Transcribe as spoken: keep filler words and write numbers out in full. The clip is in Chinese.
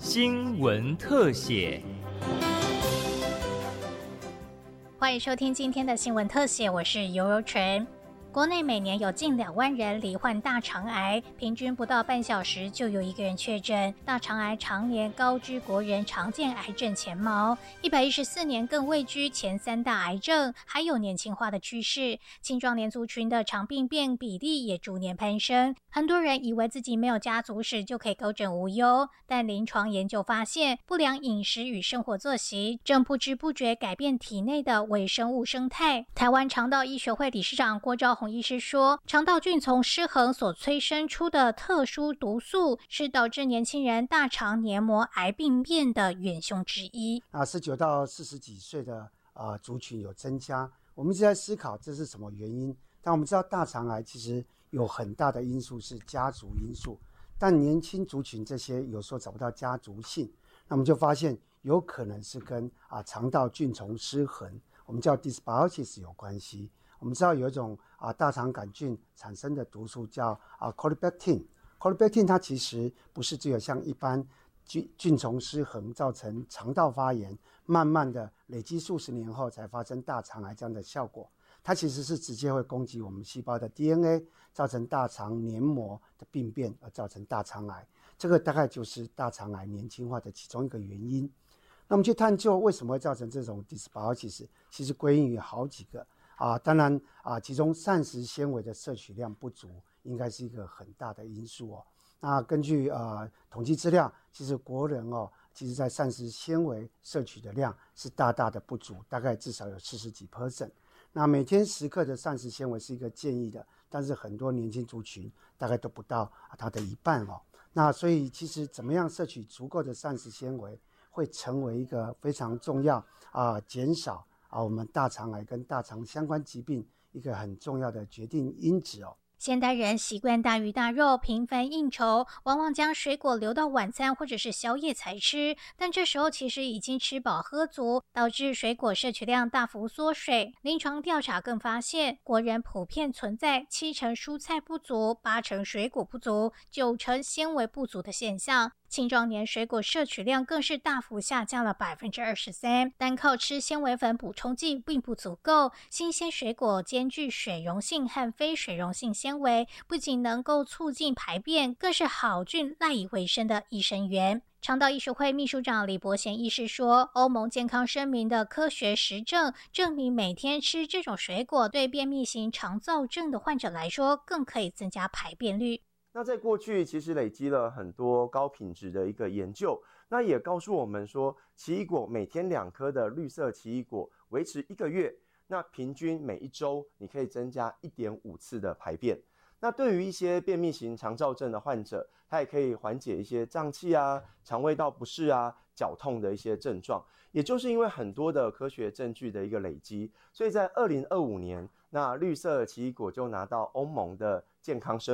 新闻特写。 欢迎收听今天的新闻特写，我是尤柔纯。国内每年有近两万人罹患大肠癌，平均不到半小时就有一个人确诊。大肠癌常年高居国人常见癌症前茅，一百一十四年更位居前三大癌症，还有年轻化的趋势。青壮年族群的肠病变比例也逐年攀升。很多人以为自己没有家族史就可以高枕无忧，但临床研究发现，不良饮食与生活作息正不知不觉改变体内的微生物生态。台湾肠道医学会理事长郭昭宏医师说，肠道菌丛失衡所催生出的特殊毒素是导致年轻人大肠黏膜癌病变的元凶之一。 那十九到四十几岁的呃族群有增加，我们一直在思考这是什么原因。但我们知道大肠癌其实有很大的因素是家族因素，但年轻族群这些有时候找不到家族性，那我们就发现有可能是跟啊肠道菌丛失衡，我们叫 dysbiosis 有关系。我们知道有一种啊大肠杆菌产生的毒素叫啊 Corybactin，Corybactin 它其实不是只有像一般菌菌丛失衡造成肠道发炎，慢慢的累积数十年后才发生大肠癌这样的效果。它其实是直接会攻击我们细胞的 D N A， 造成大肠黏膜的病变，而造成大肠癌。这个大概就是大肠癌年轻化的其中一个原因。那我们去探究为什么会造成这种 dysbiosis， 其实归因于好几个啊，当然啊，其中膳食纤维的摄取量不足，应该是一个很大的因素哦。那根据呃统计资料，其实国人哦，其实在膳食纤维摄取的量是大大的不足，大概至少有四十几 percent。那每天十克的膳食纤维是一个建议的，但是很多年轻族群大概都不到它的一半哦。那所以其实怎么样摄取足够的膳食纤维，会成为一个非常重要啊，减少啊我们大肠癌跟大肠相关疾病一个很重要的决定因子哦。 现代人习惯大鱼大肉，频繁应酬，往往将水果留到晚餐或者是宵夜才吃，但这时候其实已经吃饱喝足，导致水果摄取量大幅缩水。临床调查更发现，国人普遍存在七成蔬菜不足、八成水果不足、九成纤维不足的现象。青壮年水果摄取量更是大幅下降了 百分之二十三， 单靠吃纤维粉补充剂并不足够。新鲜水果兼具水溶性和非水溶性纤维，不仅能够促进排便，更是好菌赖以为生的益生元。肠道医学会秘书长李伯贤医师说，欧盟健康声明的科学实证证明，每天吃这种水果对便秘型肠躁症的患者来说，更可以增加排便率。 那在过去其实累积了很多高品质的一个研究，那也告诉我们说，奇异果每天两颗的绿色奇异果维持一个月，那平均每一周你可以增加 一点五次的排便。那对于一些便秘型肠躁症的患者，它也可以缓解一些胀气啊、肠胃道不适啊、绞痛的一些症状。也就是因为很多的科学证据的一个累积，所以在二零二五年，那绿色奇异果就拿到欧盟的健康声